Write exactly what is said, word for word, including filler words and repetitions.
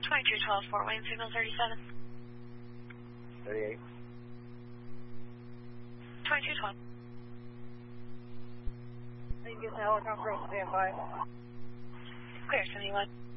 twenty-two twelve, Fort Wayne, signal thirty-seven. thirty-eight. twenty-two twelve. You get the helicopter on standby. Clear, seventy-one.